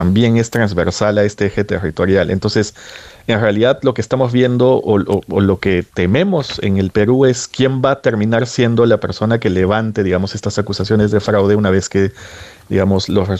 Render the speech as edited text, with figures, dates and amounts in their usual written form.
también es transversal a este eje territorial. Entonces, en realidad lo que estamos viendo o lo que tememos en el Perú es quién va a terminar siendo la persona que levante, digamos, estas acusaciones de fraude una vez que, digamos, los